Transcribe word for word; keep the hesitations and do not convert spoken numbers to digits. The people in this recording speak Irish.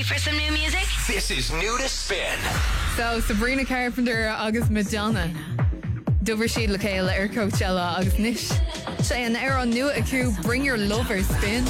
for some new music? This is New to Spin. So, Sabrina Carpenter agus Madonna. Dover siad le céile ar Coachella agus nish. Sé an air an nua acu Bring Your Lover Spin.